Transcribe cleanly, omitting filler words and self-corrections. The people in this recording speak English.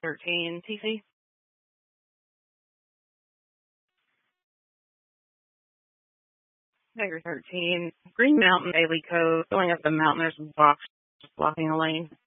13, TC. Tiger 13, Green Mountain Daily Code. Going up the mountain, there's a box blocking a lane.